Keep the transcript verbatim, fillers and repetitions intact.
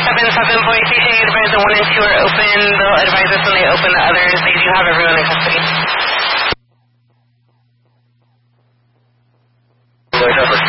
seven seven Boise station, you advise the one and two are open. They'll advise us when they open the others. They do have everyone in custody. Whatever.